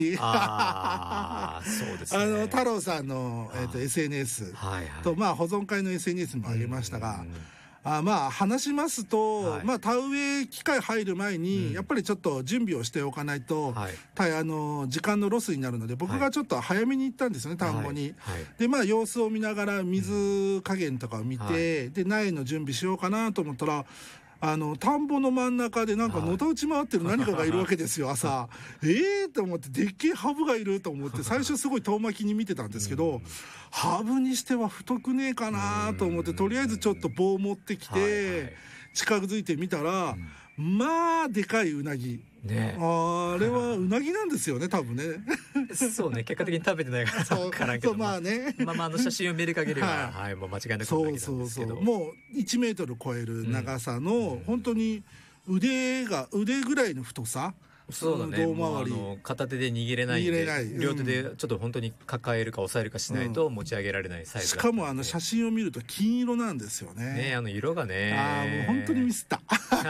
そうですね。 太郎さんの、SNS と、保存会の SNS もあげましたが、話しますと、田植え機械入る前に、やっぱりちょっと準備をしておかないと、時間のロスになるので、僕がちょっと早めに行ったんですよね、田んぼに。で、様子を見ながら水加減とかを見て、で、苗の準備しようかなと思ったら、田んぼの真ん中でなんかのたうち回ってる何かがいるわけですよ、朝。と思って、でっけえハブがいると思って、最初すごい遠巻きに見てたんですけど、ハブにしては太くねえかなと思って、とりあえずちょっと棒持ってきて、近づいてみたら、でかいうなぎ。 ね、 あれはうなぎなんですよね、多分ね。 そうね、結果的に食べてないから分からんけども。写真を見る限りは、もう間違いなくうなぎなんですけど。 もう1メートル超える長さの、本当に腕ぐらいの太さ。 そうだね。片手で握れないんで、両手でちょっと本当に抱えるか押さえるかしないと持ち上げられないサイズしかも写真を見ると金色なんですよね。 色がね。 もう本当にミスった。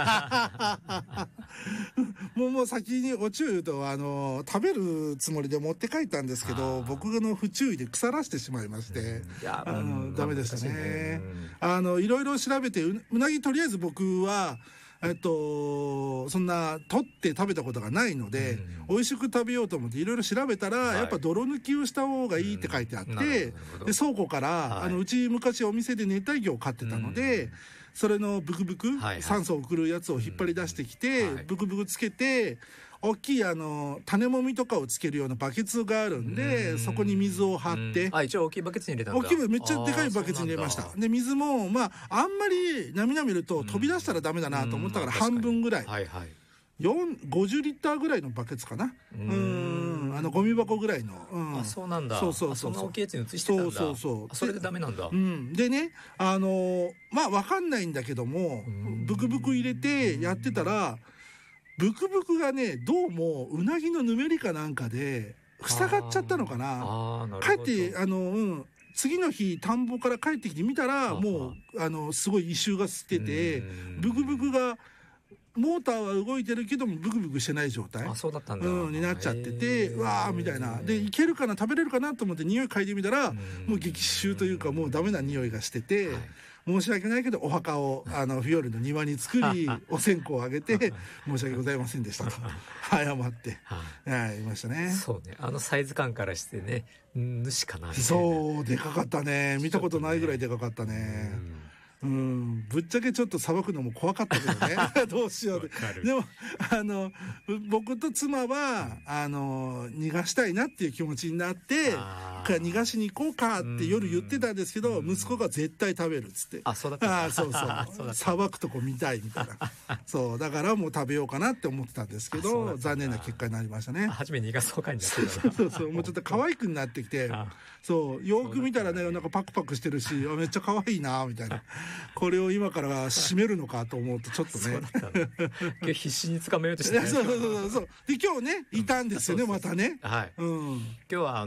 もう先にオチを言うと、食べるつもりで持って帰ったんですけど、僕の不注意で腐らしてしまいまして、ダメでしたね。いろいろ調べて、うなぎとりあえず僕は、そんな取って食べたことがないので、美味しく食べようと思っていろいろ調べたら、やっぱ泥抜きをした方がいいって書いてあって、で、倉庫から、うち昔お店で熱帯魚を飼ってたので、それのブクブク、酸素を送るやつを引っ張り出してきて、ブクブクつけて、大きい種もみとかをつけるようなバケツがあるんで、そこに水を張って。 一応大きいバケツに入れたんだ。 大きい、めっちゃでかいバケツに入れました。で、水も、あんまりなみなみると飛び出したらダメだなと思ったから半分ぐらい。50リッターぐらいのバケツかな。ゴミ箱ぐらいの。 そうなんだ。 そんな大きいやつに移してたんだ。それでダメなんだ。 でね、わかんないんだけども、ブクブク入れてやってたら、ブクブクがね、どうもうなぎのぬめりかなんかで塞がっちゃったのかな。帰って、次の日田んぼから帰ってきてみたら、もうすごい異臭が吸ってて、ブクブクがモーターは動いてるけどもブクブクしてない状態そうだったんだ、 になっちゃってて、うわーみたいな。で、いけるかな、食べれるかなと思って匂い嗅いでみたら、もう激臭というかもうダメな匂いがしてて、申し訳ないけどお墓をフィオルの庭に作りお線香をあげて申し訳ございませんでしたと謝っていましたね。 そうね、サイズ感からしてね、主かなみたいな。 そうでかかったね。見たことないぐらいでかかったね。ぶっちゃけちょっとさばくのも怖かったけどね。どうしようでも僕と妻は逃がしたいなっていう気持ちになって逃がしに行こうかって夜言ってたんですけど、息子が絶対食べるっつって。 そうだったそうさばくとこ見たいみたいな。そうだからもう食べようかなって思ってたんですけど、残念な結果になりましたね。 初め逃がそうかになってそうもうちょっと可愛くなってきて、そうよく見たらね、なんかパクパクしてるし、めっちゃ可愛いなみたいな。これを今から締めるのかと思うとちょっとね。 今日必死に掴めようとしてそうで今日ねいたんですよね、またね。 今日は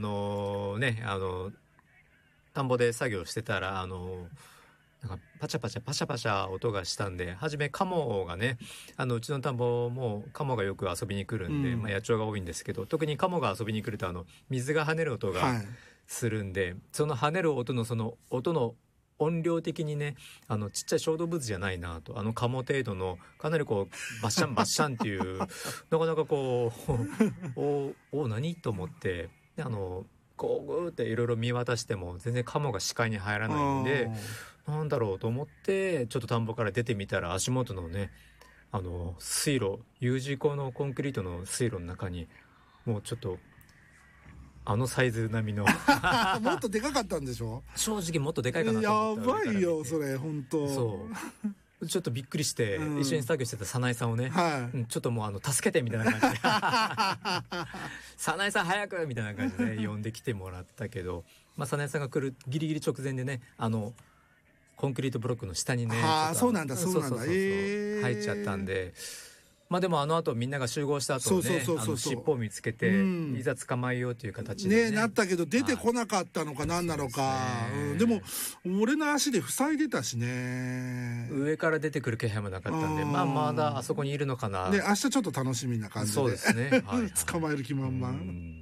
田んぼで作業してたらなんかパチャパチャ音がしたんで、初めカモがね、うちの田んぼもカモがよく遊びに来るんで、野鳥が多いんですけど、特にカモが遊びに来ると水が跳ねる音がするんで、その跳ねる音のその音の音量的にね、ちっちゃい小動物じゃないなと、カモ程度のかなりこうバッシャンバッシャンっていうなかなかこう何と思って、でこうグーっていろいろ見渡しても全然カモが視界に入らないんで、なんだろうと思ってちょっと田んぼから出てみたら、足元のね水路、U 字工のコンクリートの水路の中にもうちょっとサイズ並みのもっとでかかったんでしょ。 正直もっとでかいかなと思った。 やばいよそれ本当。 そうちょっとびっくりして、一緒に作業してた早苗さんをね、ちょっ直もう助けてみたいな感じで早苗さん早くみたいな感じで呼んできてもらったけど、早苗さんが来るギリギリ直前でね、コンクリートブロックの下にね、 そうなんだ入っちゃったんで、 まあでもあの後みんなが集合した後ね、尻尾を見つけて、いざ捕まえようという形でねなったけど出てこなかったのか何なのか、でも俺の足で塞いでたしね、 上から出てくる気配もなかったんで、まあまだあそこにいるのかな。 ね、明日ちょっと楽しみな感じで、 そうですね、 捕まえる気満々。